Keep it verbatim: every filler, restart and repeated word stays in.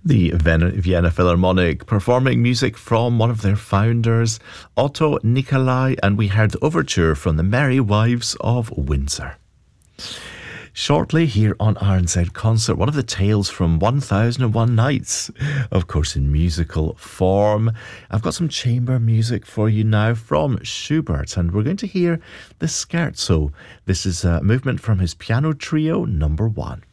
The Vienna Philharmonic performing music from one of their founders, Otto Nicolai, and we heard the overture from the Merry Wives of Windsor. Shortly here on R N Z Concert, one of the tales from one thousand and one Nights, of course in musical form. I've got some chamber music for you now from Schubert, and we're going to hear the Scherzo. This is a movement from his piano trio number one.